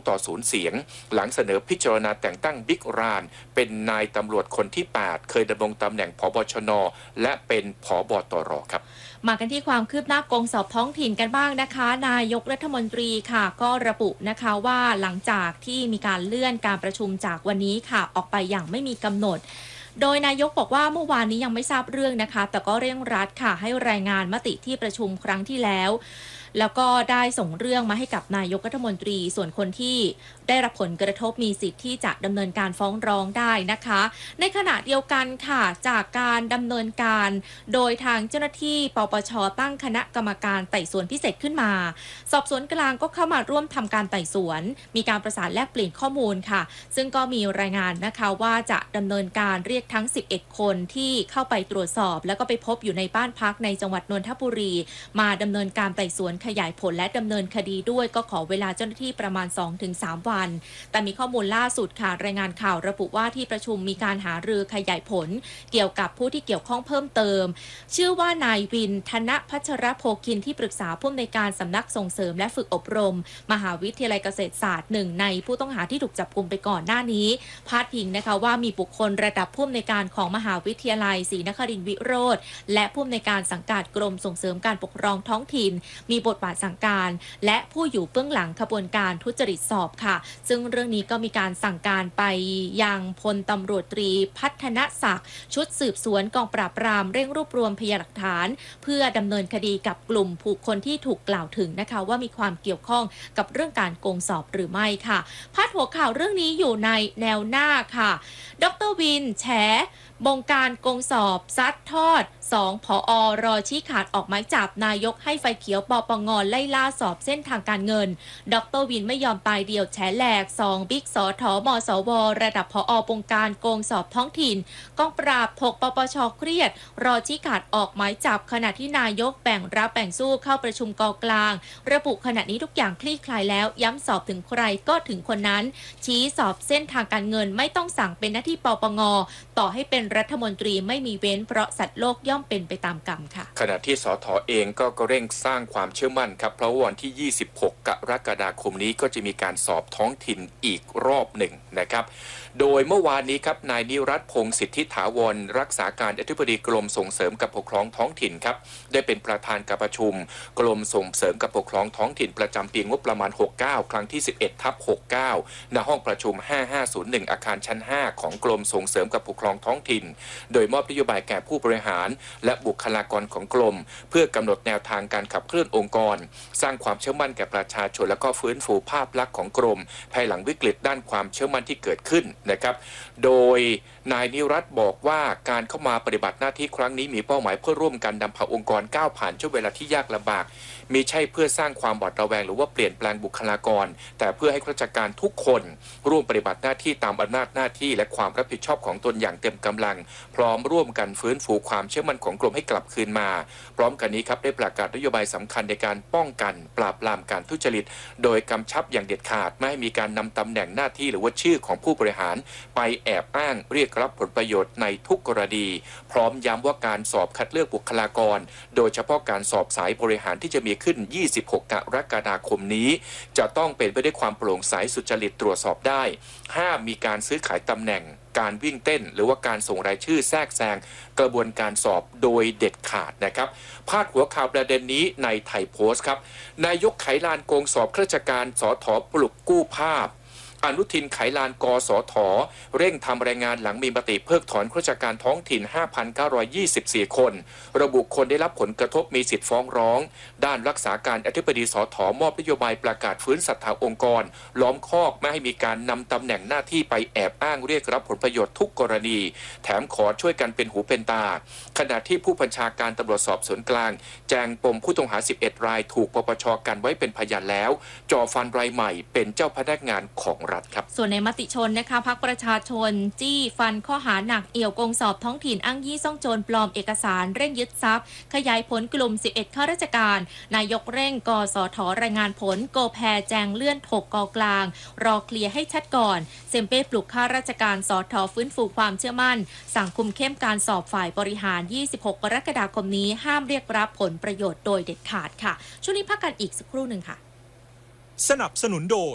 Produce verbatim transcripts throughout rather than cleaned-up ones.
ต่อศูนย์เสียงหลังเสนอพิจารณาแต่งตั้งบิ๊กรานเป็นนายตำรวจคนที่แปดเคยดำรงตำแหน่งผบชน.และเป็นผบตร.ครับมากันที่ความคืบหน้ากองสอบท้องถิ่นกันบ้างนะคะนายกรัฐมนตรีค่ะก็ระบุนะคะว่าหลังจากที่มีการเลื่อนการประชุมจากวันนี้ค่ะออกไปอย่างไม่มีกำหนดโดยนายกบอกว่าเมื่อวานนี้ยังไม่ทราบเรื่องนะคะแต่ก็เร่งรัดค่ะให้รายงานมติที่ประชุมครั้งที่แล้วแล้วก็ได้ส่งเรื่องมาให้กับนายกรัฐมนตรีส่วนคนที่ได้รับผลกระทบมีสิทธิ์ที่จะดำเนินการฟ้องร้องได้นะคะในขณะเดียวกันค่ะจากการดำเนินการโดยทางเจ้าหน้าที่ปปช.ตั้งคณะกรรมการไต่สวนพิเศษขึ้นมาสอบสวนกลางก็เข้ามาร่วมทำการไต่สวนมีการประสานแลกเปลี่ยนข้อมูลค่ะซึ่งก็มีรายงานนะคะว่าจะดำเนินการเรียกทั้งสิบเอ็ดคนที่เข้าไปตรวจสอบแล้วก็ไปพบอยู่ในบ้านพักในจังหวัดนนทบุรีมาดำเนินการไต่สวนขยายผลและดำเนินคดีด้วยก็ขอเวลาเจ้าหน้าที่ประมาณ สองถึงสาม วันแต่มีข้อมูลล่าสุดค่ะรายงานข่าวระบุว่าที่ประชุมมีการหารือขยายผลเกี่ยวกับผู้ที่เกี่ยวข้องเพิ่มเติมชื่อว่านายวินธนพัชรโภคินที่ปรึกษาผู้อำนวยการสำนักส่งเสริมและฝึกอบรมมหาวิทยาลัยเกษตรศาสตร์หนึ่งในผู้ต้องหาที่ถูกจับกุมไปก่อนหน้านี้พาดพิงนะคะว่ามีบุคคลระดับผู้อำนวยการของมหาวิทยาลัยศรีนครินทร์วิโรธและผู้อำนวยการสังกัดกรมส่งเสริมการปกครองท้องถิ่นมีบทบาทสั่งการและผู้อยู่เบื้องหลังขบวนการทุจริตสอบค่ะซึ่งเรื่องนี้ก็มีการสั่งการไปยังพลตำรวจตรีพัฒนศักดิ์ชุดสืบสวนกองปราบปรามเร่งรวบรวมพยานหลักฐานเพื่อดำเนินคดีกับกลุ่มผู้คนที่ถูกกล่าวถึงนะคะว่ามีความเกี่ยวข้องกับเรื่องการโกงสอบหรือไม่ค่ะพาดหัวข่าวเรื่องนี้อยู่ในแนวหน้าค่ะดร.วินแฉบงการโกงสอบซัดทอดสองผอ.รอชี้ขาดออกหมายจับนายกให้ไฟเขียวปปง.ไล่ล่าสอบเส้นทางการเงินดร.วินไม่ยอมตายเดียวแฉแหลกสองบิ๊กสทมสวระดับผอ.บงการโกงสอบท้องถิ่นกองปราบถกปปช.เครียดรอชี้ขาดออกหมายจับขณะที่นายกแบ่งรับแบ่งสู้เข้าประชุมกกลางระบุขณะนี้ทุกอย่างคลี่คลายแล้วย้ำสอบถึงใครก็ถึงคนนั้นชี้สอบเส้นทางการเงินไม่ต้องสั่งเป็นหน้าที่ปปง.ต่อให้เป็นรัฐมนตรีไม่มีเว้นเพราะสัตว์โลกย่อมเป็นไปตามกรรมค่ะขณะที่สทเองก็เร่งสร้างความเชื่อมั่นครับเพราะวันที่ยี่สิบหกกรกฎาคมนี้ก็จะมีการสอบท้องถิ่นอีกรอบหนึ่งนะครับโดยเมื่อวานนี้ครับนายนิรัตน์พงษ์สิทธิถาวรรักษาการอธิบดีกรมส่งเสริมการปกครองท้องถิ่นครับได้เป็นประธานการประชุมกรมส่งเสริมการปกครองท้องถิ่นประจำปีงบประมาณหกสิบเก้าครั้งที่สิบเอ็ดทับหกสิบเก้าณห้องประชุมห้าห้าศูนย์หนึ่งอาคารชั้นห้าของกรมส่งเสริมการปกครองท้องถิ่นโดยมอบนโยบายแก่ผู้บริหารและบุคลากรของกรมเพื่อกำหนดแนวทางการขับเคลื่อนองค์กรสร้างความเชื่อมั่นแก่ประชาชนและก็ฟื้นฟูภาพลักษณ์ของกรมภายหลังวิกฤตด้านความเชื่อมั่นที่เกิดขึ้นนะครับโดยนายนิรัตน์บอกว่าการเข้ามาปฏิบัติหน้าที่ครั้งนี้มีเป้าหมายเพื่อร่วมกันนำพาองค์กรก้าวผ่านช่วงเวลาที่ยากลำบากมีใช่เพื่อสร้างความหวาดระแวงหรือว่าเปลี่ยนแปลงบุคลากรแต่เพื่อให้ข้าราชการทุกคนร่วมปฏิบัติหน้าที่ตามอำนาจหน้าที่และความรับผิดชอบของตนอย่างเต็มกำลังพร้อมร่วมกันฟื้นฟูความเชื่อมั่นของกรมให้กลับคืนมาพร้อมกันนี้ครับได้ประกาศนโยบายสำคัญในการป้องกันปราบปรามการทุจริตโดยกำชับอย่างเด็ดขาดไม่ให้มีการนำตำแหน่งหน้าที่หรือว่าชื่อของผู้บริหารไปแอบอ้างเรียกรับผลประโยชน์ในทุกกรณีพร้อมย้ำว่าการสอบคัดเลือกบุคลากรโดยเฉพาะการสอบสายบริหารที่จะมีขึ้นยี่สิบหกกรกฎาคมนี้จะต้องเป็นไปด้วยความโปร่งใสสุจริตตรวจสอบได้ห้ามมีการซื้อขายตำแหน่งการวิ่งเต้นหรือว่าการส่งรายชื่อแทรกแซงกระบวนการสอบโดยเด็ดขาดนะครับพาดหัวข่าวประเด็นนี้ในไทยโพสต์ครับนายกไขลานโกงสอบข้าราชการสถ.ปลุกกู้ภาพอนุทินไขลานกสทเร่งทำรายงานหลังมีมติเพิกถอนข้าราชการท้องถิ่น ห้าพันเก้าร้อยยี่สิบสี่ คนระบุคนได้รับผลกระทบมีสิทธิฟ้องร้องด้านรักษาการอธิบดีสทมอบนโยบายประกาศฟื้นศรัทธาองค์กรล้อมคอกไม่ให้มีการนำตำแหน่งหน้าที่ไปแอบอ้างเรียกรับผลประโยชน์ทุกกรณีแถมขอช่วยกันเป็นหูเป็นตาขณะที่ผู้บัญชาการตำรวจสอบสวนกลางแจงปมผู้ต้องหาสิบเอ็ดรายถูกปปช.กันไว้เป็นพยานแล้วจ่อฟันรายใหม่เป็นเจ้าพนักงานของรัฐครับส่วนในมติชนนะคะพรรคประชาชนจี้ฟันข้อหาหนักเอี่ยวโกงสอบท้องถิ่นอ้างยี่ซ่องโจรปลอมเอกสารเร่งยึดทรัพย์ขยายผลกลุ่มสิบเอ็ดข้าราชการนายกเร่งกสทรายงานผลโกแพแจงเลื่อนถกกกลางรอเคลียร์ให้ชัดก่อนเซมเป้ปลุกข้าราชการสทฟื้นฟูความเชื่อมั่นสั่งคุมเข้มการสอบฝ่ายบริหารยี่สิบหกกรกฎาคมนี้ห้ามเรียกรับผลประโยชน์โดยเด็ดขาดค่ะช่วงนี้พักกันอีกสักครู่หนึ่งค่ะสนับสนุนโดย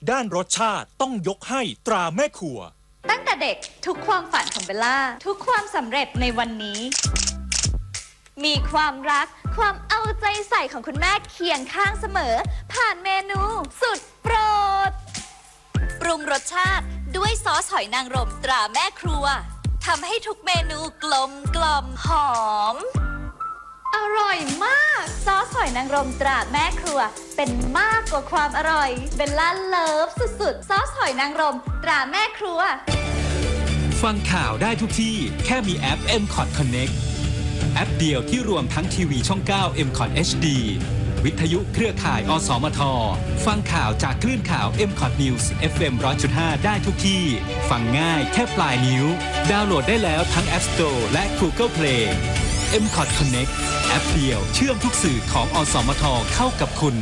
ด้านรสชาติต้องยกให้ตราแม่ครัวตั้งแต่เด็กทุกความฝันของเบลล่าทุกความสำเร็จในวันนี้มีความรักความเอาใจใส่ของคุณแม่เคียงข้างเสมอผ่านเมนูสุดโปรดปรุงรสชาติด้วยซอสหอยนางรมตราแม่ครัวทำให้ทุกเมนูกลมกล่อมหอมอร่อยมากซอสหอยนางรมตราแม่ครัวเป็นมากกว่าความอร่อยเบลล่าเลิฟสุดๆซอสหอยนางรมตราแม่ครัวฟังข่าวได้ทุกที่แค่มีแอป เอ็ม คอท Connect แอปเดียวที่รวมทั้งทีวีช่อง เก้า เอ็ม คอท เอช ดี วิทยุเครือข่ายอสมทฟังข่าวจากคลื่นข่าว เอ็ม คอท News เอฟ เอ็ม หนึ่งร้อยจุดห้า ได้ทุกที่ฟังง่ายแค่ปลายนิ้วดาวน์โหลดได้แล้วทั้ง App Store และ Google Play เอ็ม คอท Connect แอปเดียวเชื่อมทุกสื่อของอสมทเข้ากับคุณ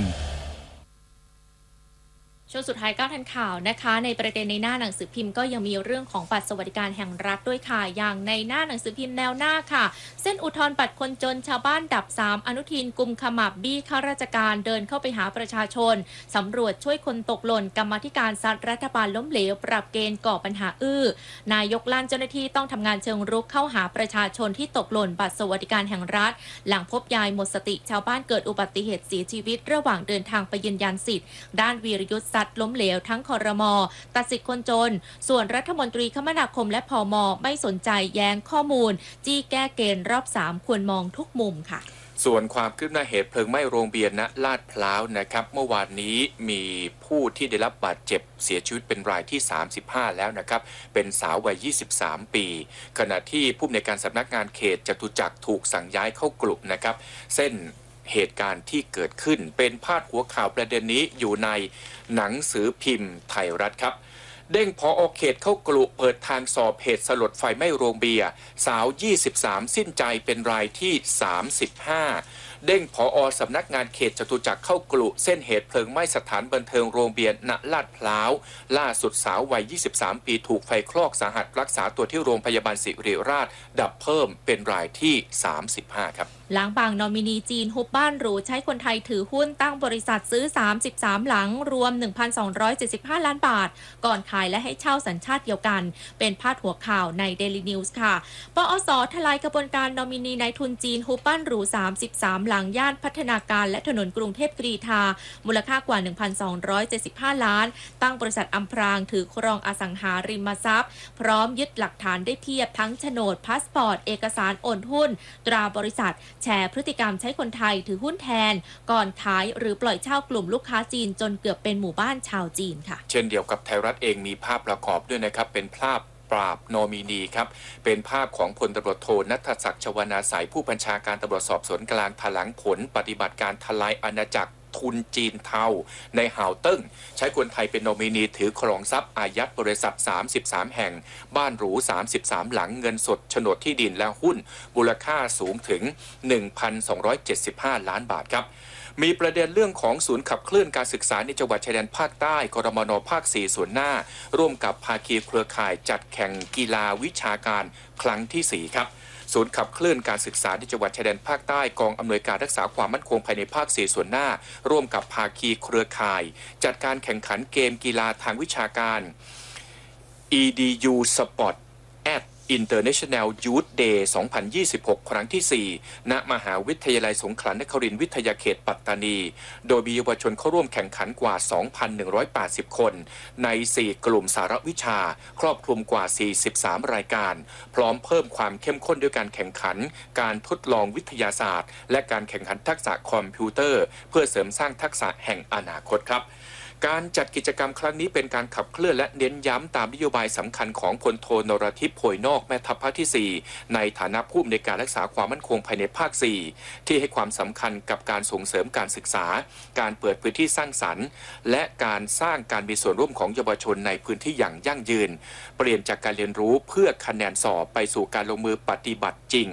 ช่วงสุดท้ายก้าวทันข่าวนะคะในประเด็นในหน้าหนังสือพิมพ์ก็ยังมีเรื่องของบัตรสวัสดิการแห่งรัฐด้วยค่ะอย่างในหน้าหนังสือพิมพ์แนวหน้าค่ะเส้นอุทธรณ์บัตรคนจนชาวบ้านดับสามอนุทินกุมขมับบี้ข้าราชการเดินเข้าไปหาประชาชนสำรวจช่วยคนตกหล่นกรรมาธิการซัดรัฐบาลล้มเหลวปรับเกณฑ์ก่อปัญหาอื้อนายกลั่นเจ้าหน้าที่ต้องทำงานเชิงรุกเข้าหาประชาชนที่ตกหล่นบัตรสวัสดิการแห่งรัฐหลังพบยายหมดสติชาวบ้านเกิดอุบัติเหตุเสียชีวิตระหว่างเดินทางไปยืนยันสิทธิ์ด้านวีรยุทธซัดล้มเหลวทั้งครม.ตัดสิทธิคนจนส่วนรัฐมนตรีคมนาคมและพม.ไม่สนใจแย้งข้อมูลจี้แก้เกณฑ์รอบสามควรมองทุกมุมค่ะส่วนความคืบหน้าเหตุเพลิงไหม้โรงเบียร์ณลาดพร้าวนะครับเมื่อวานนี้มีผู้ที่ได้รับบาดเจ็บเสียชีวิตเป็นรายที่สามสิบห้าแล้วนะครับเป็นสาววัยยี่สิบสามปีขณะที่ผู้อำนวยการสำนักงานเขตจตุจักรถูกสั่งย้ายเข้ากลุ่มนะครับเส้นเหตุการณ์ที่เกิดขึ้นเป็นพาดหัวข่าวประเด็นนี้อยู่ในหนังสือพิมพ์ไทยรัฐครับเด้งผอ.เขตเข้ากลุ่มเปิดทางสอบเหตุสลดไฟไหม้โรงเบียร์สาวยี่สิบสามสิ้นใจเป็นรายที่สามสิบห้าเด้งผอ.สำนักงานเขตจตุจักรเข้ากลุ่มเส้นเหตุเพลิงไหม้สถานบันเทิงโรงเบียร์ณลาดพร้าวล่าสุดสาววัยยี่สิบสามปีถูกไฟคลอกสาหัสรักษาตัวที่โรงพยาบาลศิริราชดับเพิ่มเป็นรายที่สามสิบห้าครับหลังบางนอมินีจีนฮุบบ้านหรูใช้คนไทยถือหุ้นตั้งบริษัทซื้อสามสิบสามหลังรวม หนึ่งพันสองร้อยเจ็ดสิบห้า ล้านบาทก่อนขายและให้เช่าสัญชาติเดียวกันเป็นพาดหัวข่าวใน Daily News ค่ะปอส.ทลายกระบวนการนอมินีนายทุนจีนฮุบบ้านหรูสามสิบสามหลังย่านพัฒนาการและถนนกรุงเทพกรีฑามูลค่ากว่า หนึ่งพันสองร้อยเจ็ดสิบห้า ล้านตั้งบริษัทอำพรางถือครองอสังหาริมทรัพย์พร้อมยึดหลักฐานได้เทียบทั้งโฉนดพาสปอร์ตเอกสารโอนหุ้นตราบริษัทแชร์พฤติกรรมใช้คนไทยถือหุ้นแทนก่อนขายหรือปล่อยเช่ากลุ่มลูกค้าจีนจนเกือบเป็นหมู่บ้านชาวจีนค่ะเช่นเดียวกับไทยรัฐเองมีภาพประกอบด้วยนะครับเป็นภาพปราบนอมินีครับเป็นภาพของพลตำรวจโทณัฐศักดิ์ชวนาสายผู้บัญชาการตำรวจสอบสวนกลางแถลงผลปฏิบัติการทลายอาณาจักรทุนจีนเทาในห่าวเติ้งใช้คนไทยเป็นโนมินีถือครองทรัพย์อายัดบริษัทสามสิบสามแห่งบ้านหรูสามสิบสามหลังเงินสดโฉนดที่ดินและหุ้นมูลค่าสูงถึง หนึ่งพันสองร้อยเจ็ดสิบห้า ล้านบาทครับมีประเด็นเรื่องของศูนย์ขับเคลื่อนการศึกษาในจังหวัดชายแดนภาคใต้กรมน.ภาคสี่ส่วนหน้าร่วมกับภาคีเครือข่ายจัดแข่งกีฬาวิชาการครั้งที่สี่ครับศูนย์ขับเคลื่อนการศึกษาในจังหวัดชายแดนภาคใต้กองอำนวยการรักษาความมั่นคงภายในภาคสี่ส่วนหน้าร่วมกับภาคีเครือข่ายจัดการแข่งขันเกมกีฬาทางวิชาการ อี ดี ยู Sport at International Youth Day สองพันยี่สิบหก ครั้งที่สี่ณมหาวิทยาลัยสงขลานครินทร์วิทยาเขตปัตตานีโดยมีเยาวชนเข้าร่วมแข่งขันกว่า สองพันหนึ่งร้อยแปดสิบ คนในสี่กลุ่มสารวิชาครอบคลุมกว่าสี่สิบสามรายการพร้อมเพิ่มความเข้มข้นด้วยการแข่งขันการทดลองวิทยาศาสตร์และการแข่งขันทักษะคอมพิวเตอร์เพื่อเสริมสร้างทักษะแห่งอนาคตครับการจัดกิจกรรมครั้งนี้เป็นการขับเคลื่อนและเน้นย้ำตามนโยบายสำคัญของพลโทนรทิพย์โพยนอกแม่ทัพภาคที่สี่ในฐานะผู้อำนวยการรักษาความมั่นคงภายในภาคสี่ที่ให้ความสำคัญกับการส่งเสริมการศึกษาการเปิดพื้นที่สร้างสรรค์และการสร้างการมีส่วนร่วมของเยาวชนในพื้นที่อย่างยั่งยืนเปลี่ยนจากการเรียนรู้เพื่อคะแนนสอบไปสู่การลงมือปฏิบัติจริง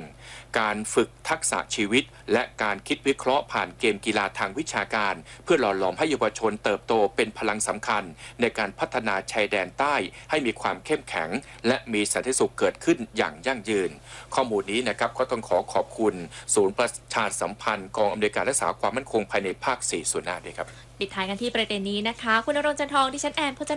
การฝึกทักษะชีวิตและการคิดวิเคราะห์ผ่านเกมกีฬาทางวิชาการเพื่อหล่อหลอมให้เยาวชนเติบโตเป็นพลังสำคัญในการพัฒนาชายแดนใต้ให้มีความเข้มแข็งและมีสันติสุขเกิดขึ้นอย่างยั่งยืนข้อมูลนี้นะครับก็ต้องขอขอบคุณศูนย์ประชาสัมพันธ์กองอำนวยการรักษาความมั่นคงภายในภาคสี่ส่วนหน้าด้วยครับปิดท้ายกันที่ประเด็นนี้นะคะคุณณรงค์ จันทองดิฉันแอนพจ